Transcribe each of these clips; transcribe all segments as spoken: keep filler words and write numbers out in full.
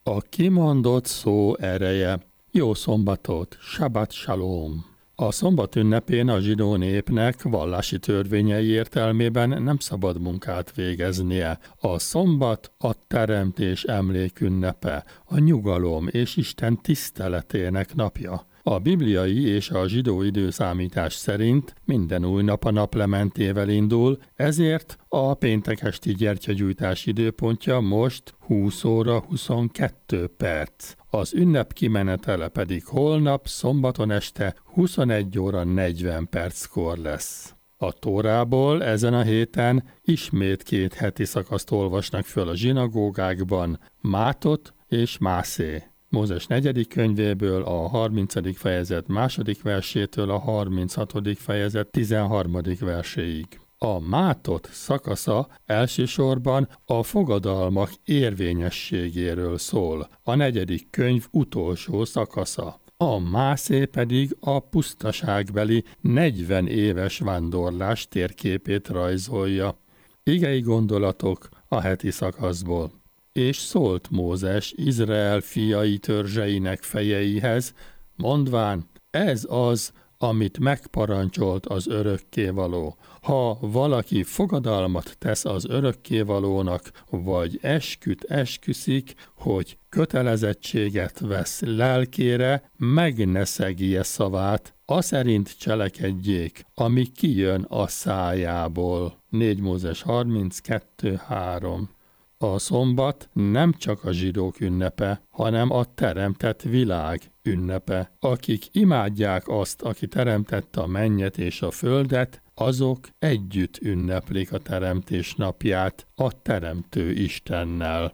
A kimondott szó ereje. Jó szombatot, Sabbat Shalom! A szombat ünnepén a zsidó népnek vallási törvényei értelmében nem szabad munkát végeznie. A szombat a teremtés emlékünnepe, a nyugalom és Isten tiszteletének napja. A bibliai és a zsidó időszámítás szerint minden új nap a naplementével indul, ezért a péntek esti gyertyagyújtás időpontja most húsz óra huszonkettő perc. Az ünnep kimenetele pedig holnap, szombaton este huszonegy óra negyven perckor lesz. A Tórából ezen a héten ismét két heti szakaszt olvasnak föl a zsinagógákban, Mátot és Mászé. Mózes negyedik könyvéből a harmincadik fejezet második versétől a harminchatodik fejezet tizenharmadik verséig. A Mátot szakasza elsősorban a fogadalmak érvényességéről szól, a negyedik könyv utolsó szakasza. A Mászé pedig a pusztaságbeli negyven éves vándorlás térképét rajzolja. Igei gondolatok a heti szakaszból. És szólt Mózes Izrael fiai törzseinek fejeihez, mondván, ez az, amit megparancsolt az örökkévaló. Ha valaki fogadalmat tesz az örökkévalónak, vagy esküt esküszik, hogy kötelezettséget vesz lelkére, meg ne szegje szavát, aszerint cselekedjék, ami kijön a szájából. négy Mózes harminckettő három. A szombat nem csak a zsidók ünnepe, hanem a teremtett világ ünnepe. Akik imádják azt, aki teremtette a mennyet és a földet, azok együtt ünneplik a teremtés napját a teremtő Istennel.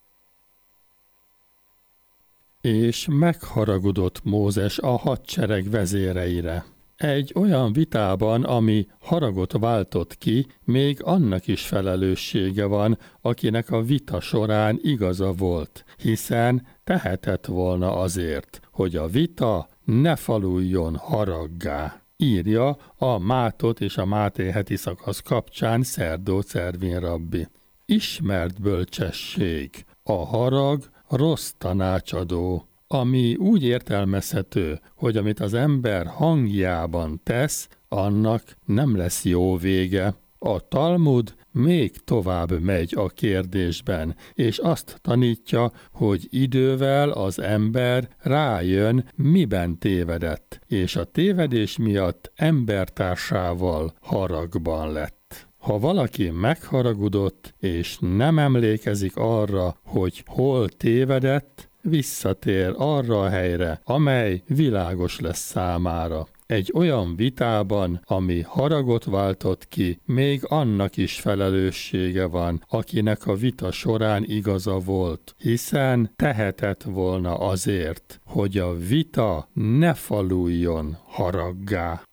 És megharagudott Mózes a hadsereg vezéreire. Egy olyan vitában, ami haragot váltott ki, még annak is felelőssége van, akinek a vita során igaza volt, hiszen tehetett volna azért, hogy a vita ne faluljon haraggá. Írja a Mátot és a Máté heti szakasz kapcsán Szerdó Cervin rabbi. Ismert bölcsesség, a harag rossz tanácsadó, ami úgy értelmezhető, hogy amit az ember hangjában tesz, annak nem lesz jó vége. A Talmud még tovább megy a kérdésben, és azt tanítja, hogy idővel az ember rájön, miben tévedett, és a tévedés miatt embertársával haragban lett. Ha valaki megharagudott, és nem emlékezik arra, hogy hol tévedett, visszatér arra a helyre, amely világos lesz számára. Egy olyan vitában, ami haragot váltott ki, még annak is felelőssége van, akinek a vita során igaza volt, hiszen tehetett volna azért, hogy a vita ne faluljon haraggá.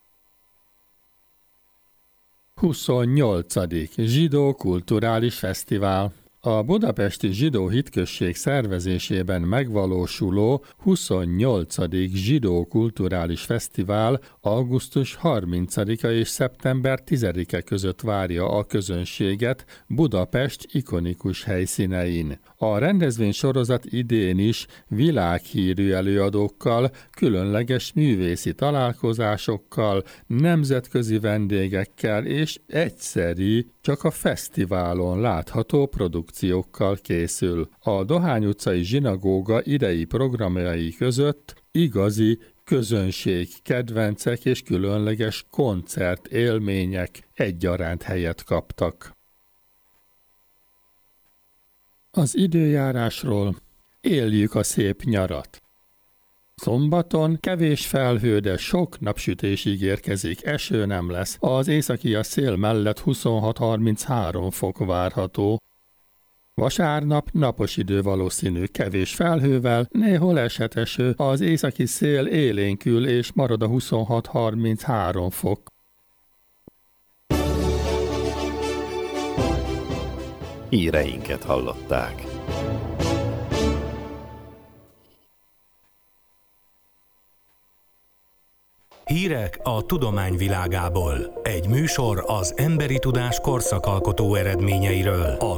huszonnyolcadik Zsidó kulturális fesztivál. A Budapesti Zsidó Hitközség szervezésében megvalósuló huszonnyolcadik Zsidó Kulturális Fesztivál augusztus harmincadika és szeptember tizedike között várja a közönséget Budapest ikonikus helyszínein. A rendezvénysorozat idén is világhírű előadókkal, különleges művészi találkozásokkal, nemzetközi vendégekkel és egyszeri, csak a fesztiválon látható produkciókkal készül. A Dohány utcai zsinagóga idei programjai között igazi közönség, kedvencek és különleges koncert élmények egyaránt helyet kaptak. Az időjárásról. Éljük a szép nyarat. Szombaton kevés felhő, de sok napsütés ígérkezik, eső nem lesz. Az északi a szél mellett huszonhat harminchárom fok várható. Vasárnap napos idő valószínű, kevés felhővel, néhol eshet eső, az északi szél élénkül és marad a huszonhat harminchárom fok. Híreinket hallották. Hírek a tudomány világából. Egy műsor az emberi tudás korszakalkotó eredményeiről a